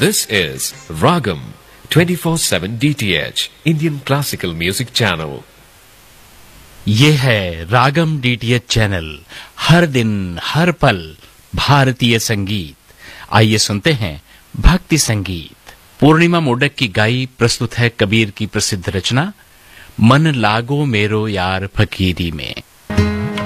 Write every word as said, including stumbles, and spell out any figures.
This is Ragam twenty-four seven D T H Indian Classical Music Channel. ये है रागम DTH channel, हर दिन हर पल भारतीय संगीत। आइए सुनते हैं भक्ति संगीत। पूर्णिमा मोडक की गाई प्रस्तुत है कबीर की प्रसिद्ध रचना मन लागो मेरो यार फकीरी में।